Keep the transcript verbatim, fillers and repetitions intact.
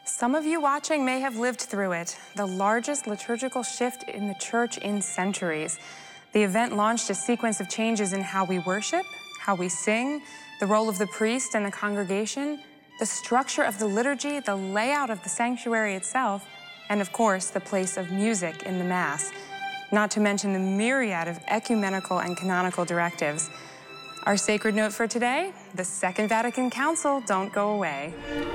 Some of you watching may have lived through it, the largest liturgical shift in the church in centuries. The event launched a sequence of changes in how we worship, how we sing, the role of the priest and the congregation, the structure of the liturgy, the layout of the sanctuary itself, and of course, the place of music in the Mass, not to mention the myriad of ecumenical and canonical directives. Our sacred note for today, the Second Vatican Council, don't go away.